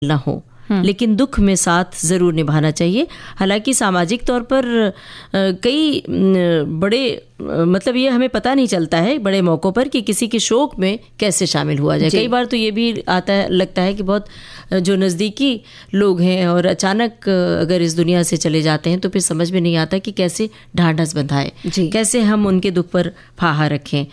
ना हो, लेकिन दुख में साथ ज़रूर निभाना चाहिए। हालांकि सामाजिक तौर पर कई बड़े मतलब ये हमें पता नहीं चलता है बड़े मौक़ों पर कि किसी के शोक में कैसे शामिल हुआ जाए। कई बार तो ये भी आता है, लगता है कि बहुत जो नज़दीकी लोग हैं और अचानक अगर इस दुनिया से चले जाते हैं तो फिर समझ में नहीं आता कि कैसे ढांढस बंधाए, कैसे हम उनके दुख पर फाहा रखें।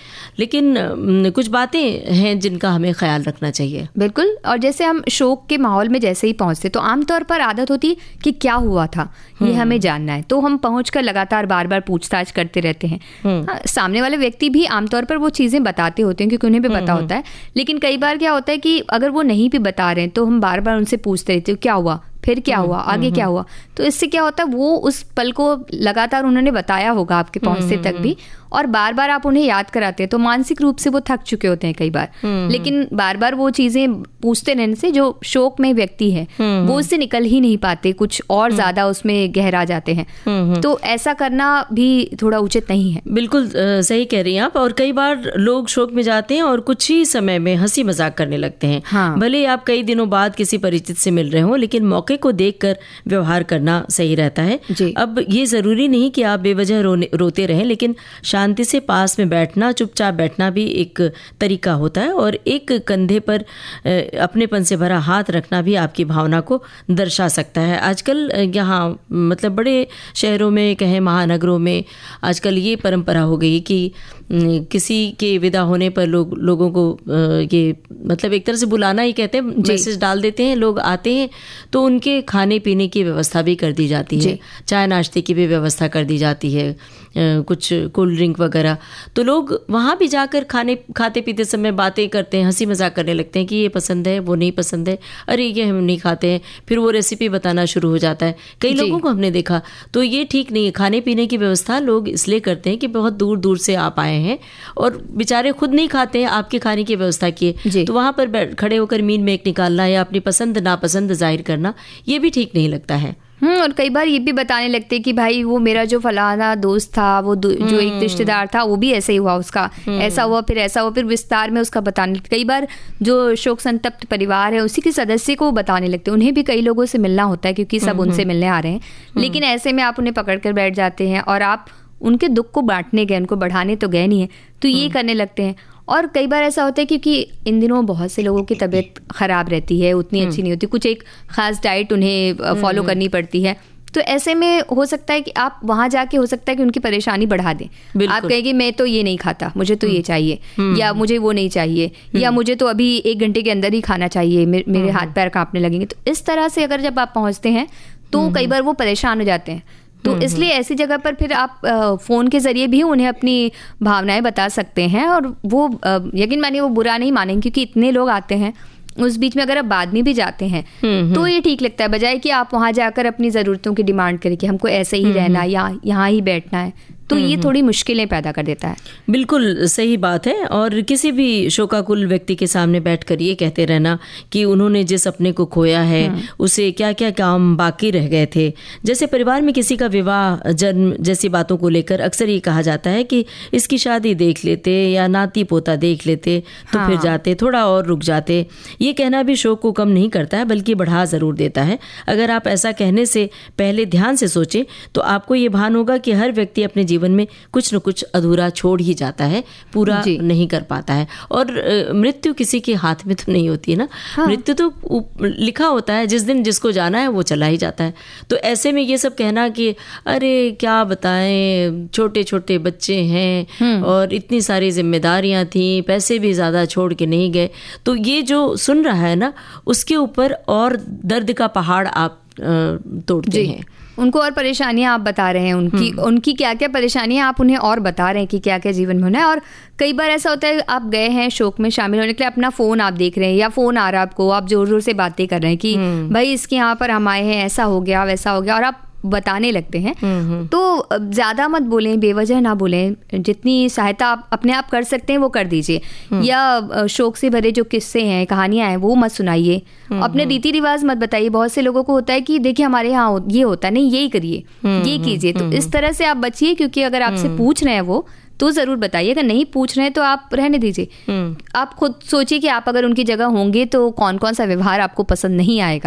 लेकिन कुछ बातें हैं जिनका हमें ख्याल रखना चाहिए। बिल्कुल। और जैसे हम शोक के माहौल में जैसे ही पहुंचते तो आमतौर पर आदत होती कि क्या हुआ था ये हमें जानना है, तो हम पहुंचकर लगातार बार बार पूछताछ करते रहते हैं। हाँ, सामने वाले व्यक्ति भी आमतौर पर वो चीज़ें बताते होते हैं क्योंकि उन्हें भी पता होता है। लेकिन कई बार क्या होता है कि अगर वो नहीं भी बता रहे हैं तो हम बार बार उनसे पूछते रहते हैं क्या हुआ, फिर क्या हुआ, आगे क्या हुआ। तो इससे क्या होता है वो उस पल को लगातार उन्होंने बताया होगा आपके पहुंचते तक भी, और बार बार आप उन्हें याद कराते हैं तो मानसिक रूप से वो थक चुके होते हैं कई बार। लेकिन बार बार वो चीज़ें पूछते रहने से जो शोक में व्यक्ति है वो उससे निकल ही नहीं पाते, कुछ और ज़्यादा उसमें गहरा जाते हैं। तो ऐसा करना भी थोड़ा उचित नहीं है। बिल्कुल सही कह रही हैं आप। और कई बार लोग शोक में जाते हैं और कुछ ही समय में हंसी मजाक करने लगते हैं। भले आप कई दिनों बाद किसी परिचित से मिल रहे हो, लेकिन मौके को देखकर व्यवहार करना सही रहता है। अब ये ज़रूरी नहीं कि आप बेवजह रोते रहें, लेकिन शांति से पास में बैठना, चुपचाप बैठना भी एक तरीका होता है। और एक कंधे पर अपनेपन से भरा हाथ रखना भी आपकी भावना को दर्शा सकता है। आजकल यहाँ मतलब बड़े शहरों में कहें, महानगरों में आजकल ये परंपरा हो गई कि किसी के विदा होने पर लोगों को ये मतलब एक तरह से बुलाना ही कहते हैं, मैसेज डाल देते हैं, लोग आते हैं तो उनके खाने पीने की व्यवस्था भी कर दी जाती है, चाय नाश्ते की भी व्यवस्था कर दी जाती है, कुछ कोल्ड ड्रिंक वगैरह। तो लोग वहाँ भी जाकर खाते पीते समय बातें करते हैं, हंसी मजाक करने लगते हैं कि ये पसंद है, वो नहीं पसंद है, अरे ये हम नहीं खाते हैं, फिर वो रेसिपी बताना शुरू हो जाता है। कई लोगों को हमने देखा। तो ये ठीक नहीं है। खाने पीने की व्यवस्था लोग इसलिए करते हैं कि बहुत दूर दूर से आप आए हैं और बेचारे खुद नहीं खाते हैं, आपके खाने की व्यवस्था किए, तो वहाँ पर खड़े होकर मीन मेक निकालना या अपनी पसंद नापसंद जाहिर करना, ये भी ठीक नहीं लगता है। और कई बार ये भी बताने लगते कि भाई वो मेरा जो फलाना दोस्त था, वो जो एक रिश्तेदार था, वो भी ऐसे ही हुआ, उसका ऐसा हुआ, फिर ऐसा हुआ, फिर विस्तार में उसका बताने लगते। कई बार जो शोक संतप्त परिवार है उसी के सदस्य को बताने लगते। उन्हें भी कई लोगों से मिलना होता है क्योंकि सब उनसे मिलने आ रहे हैं, लेकिन ऐसे में आप उन्हें पकड़ कर बैठ जाते हैं और आप उनके दुख को बांटने गए, उनको बढ़ाने तो गए नहीं है, तो ये करने लगते हैं। और कई बार ऐसा होता है क्योंकि इन दिनों बहुत से लोगों की तबीयत ख़राब रहती है, उतनी अच्छी नहीं होती, कुछ एक ख़ास डाइट उन्हें फॉलो करनी पड़ती है। तो ऐसे में हो सकता है कि आप वहाँ जाके हो सकता है कि उनकी परेशानी बढ़ा दें। आप कहेंगे मैं तो ये नहीं खाता, मुझे तो ये चाहिए, या मुझे वो नहीं चाहिए, या मुझे तो अभी 1 घंटे के अंदर ही खाना चाहिए, मेरे हाथ पैर कांपने लगेंगे। तो इस तरह से अगर जब आप पहुँचते हैं तो कई बार वो परेशान हो जाते हैं। तो इसलिए ऐसी जगह पर फिर आप फ़ोन के ज़रिए भी उन्हें अपनी भावनाएं बता सकते हैं, और वो यकीन मानिए वो बुरा नहीं मानेंगे क्योंकि इतने लोग आते हैं। उस बीच में अगर आप बाद में भी जाते हैं तो ये ठीक लगता है, बजाय कि आप वहाँ जाकर अपनी ज़रूरतों की डिमांड करें कि हमको ऐसे ही रहना या यहाँ ही बैठना है। तो ये थोड़ी मुश्किलें पैदा कर देता है। बिल्कुल सही बात है। और किसी भी शोकाकुल व्यक्ति के सामने बैठकर ये कहते रहना कि उन्होंने जिस अपने को खोया है उसे क्या क्या काम बाकी रह गए थे, जैसे परिवार में किसी का विवाह, जन्म जैसी बातों को लेकर अक्सर ये कहा जाता है कि इसकी शादी देख लेते या नाती पोता देख लेते तो फिर जाते, थोड़ा और रुक जाते। ये कहना भी शोक को कम नहीं करता है बल्कि बढ़ा ज़रूर देता है। अगर आप ऐसा कहने से पहले ध्यान से सोचें तो आपको ये भान होगा कि हर व्यक्ति अपने जीवन में कुछ न कुछ अधूरा छोड़ ही जाता है, पूरा नहीं कर पाता है। और मृत्यु किसी के हाथ में तो नहीं होती है ना। मृत्यु तो लिखा होता है, जिस दिन जिसको जाना है वो चला ही जाता है। तो ऐसे में ये सब कहना कि अरे क्या बताएं, छोटे छोटे बच्चे हैं और इतनी सारी जिम्मेदारियां थी, पैसे भी ज़्यादा छोड़ के नहीं गए, तो ये जो सुन रहा है ना उसके ऊपर और दर्द का पहाड़ आप तोड़ते हैं। उनको और परेशानियां आप बता रहे हैं, उनकी क्या क्या परेशानियां आप उन्हें और बता रहे हैं कि क्या क्या जीवन में होना है। और कई बार ऐसा होता है आप गए हैं शोक में शामिल होने के लिए, अपना फ़ोन आप देख रहे हैं या फ़ोन आ रहा है आपको, आप जोर जोर से बातें कर रहे हैं कि भाई इसके यहाँ पर हम आए हैं, ऐसा हो गया वैसा हो गया, और आप बताने लगते हैं। तो ज़्यादा मत बोलें, बेवजह ना बोलें, जितनी सहायता आप अपने आप कर सकते हैं वो कर दीजिए। या शोक से भरे जो किस्से हैं, कहानियां हैं, वो मत सुनाइए। अपने रीति रिवाज मत बताइए। बहुत से लोगों को होता है कि देखिए हमारे यहाँ ये होता है, नहीं यही करिए, ये कीजिए। तो इस तरह से आप बचिए, क्योंकि अगर आपसे पूछ रहे हैं वो तो ज़रूर बताइए। अगर नहीं पूछ रहे हैं तो आप रहने दीजिए। आप खुद सोचिए कि आप अगर उनकी जगह होंगे तो कौन कौन सा व्यवहार आपको पसंद नहीं आएगा।